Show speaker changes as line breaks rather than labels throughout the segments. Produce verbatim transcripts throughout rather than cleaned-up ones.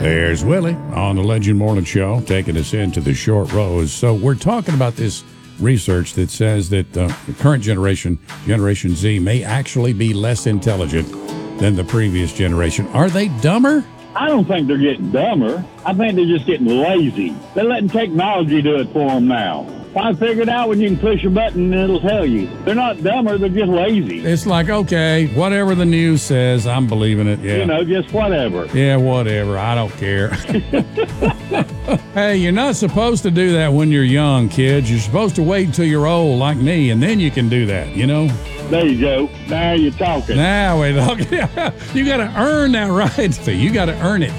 There's Willie on the Legend Morning Show, taking us into the short rows. So we're talking about this research that says that uh, the current generation, Generation Z, may actually be less intelligent than the previous generation. Are they dumber?
I don't think they're getting dumber. I think they're just getting lazy. They're letting technology do it for them now. I figured out when you can push a button and it'll tell you. They're not dumber, they're just lazy.
It's like, okay, whatever the news says, I'm believing it. Yeah.
You know, just whatever.
Yeah, whatever. I don't care. Hey, you're not supposed to do that when you're young, kids. You're supposed to wait until you're old like me, and then you can do that, you know?
There you go. Now you're talking.
Now we're talking. You got to earn that right. So you got to earn it.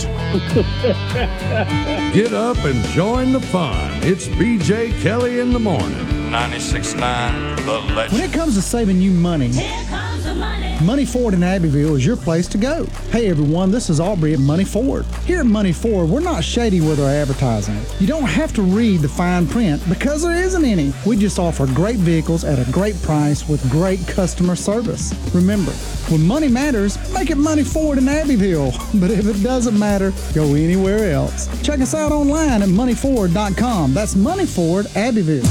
Get up and join the fun. It's B J Kelly in the morning.
ninety-six point nine The Legend.
When it comes to saving you money,
Here comes the money.
Money Ford in Abbeville is your place to go. Hey everyone, this is Aubrey at Money Ford. Here at Money Ford, we're not shady with our advertising. You don't have to read the fine print because there isn't any. We just offer great vehicles at a great price with great customer service. Remember, when money matters, make it Money Ford in Abbeville. But if it doesn't matter, go anywhere else. Check us out online at money ford dot com. That's Money Ford Abbeville.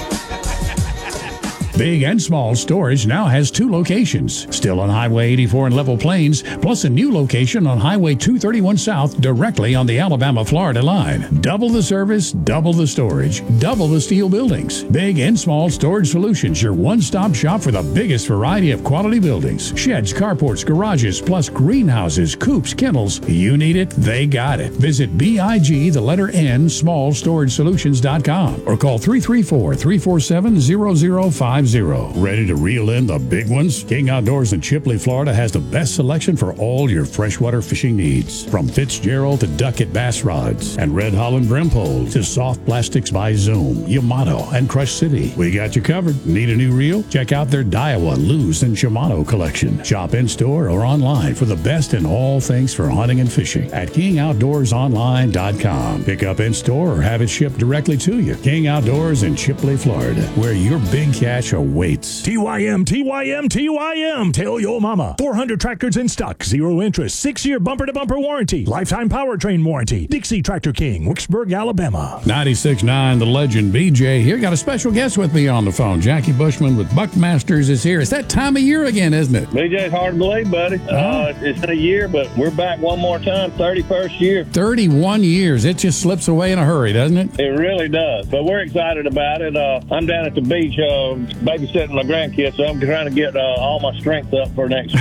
Big and Small Storage now has two locations, still on Highway eighty-four in Level Plains, plus a new location on Highway two thirty-one South, directly on the Alabama-Florida line. Double the service, double the storage, double the steel buildings. Big and Small Storage Solutions, your one-stop shop for the biggest variety of quality buildings. Sheds, carports, garages, plus greenhouses, coops, kennels. You need it, they got it. Visit B I G, the letter N, small storage solutions dot com, or call three three four, three four seven, zero zero five zero. Ready to reel in the big ones? King Outdoors in Chipley, Florida has the best selection for all your freshwater fishing needs. From Fitzgerald to Duckett bass rods and Red Holland brim poles to soft plastics by Zoom, Yamato, and Crush City. We got you covered. Need a new reel? Check out their Daiwa, Luz, and Shimano collection. Shop in store or online for the best in all things for hunting and fishing at king outdoors online dot com. Pick up in store or have it shipped directly to you. King Outdoors in Chipley, Florida, where your big catch awaits.
T Y M, T Y M, T Y M. Tell your mama. four hundred tractors in stock, zero interest, six-year bumper-to-bumper warranty, lifetime powertrain warranty. Dixie Tractor King, Wicksburg, Alabama.
ninety-six point nine The Legend, B J here. Got a special guest with me on the phone. Jackie Bushman with Buckmasters is here. It's that time of year again, isn't it?
B J, it's hard to believe, buddy.
Oh.
Uh, it's been a year, but we're back one more time, thirty-first year.
thirty-one years. It just slips away in a hurry, doesn't it?
It really does. But we're excited about it. Uh, I'm down at the beach uh, babysitting my grandkids, so I'm trying to get uh, all my strength up for next